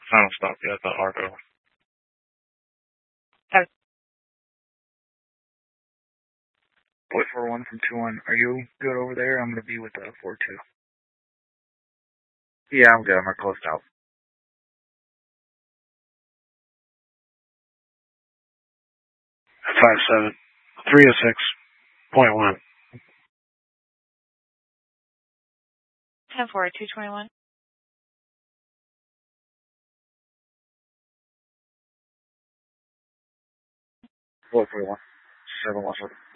Final stop, yeah, the Argo. Boy 41 from 2-1. Are you good over there? I'm going to be with 4-2. Yeah, I'm good. I'm closed out. 5-7. 306.1. 10-4, 221. 441. 717.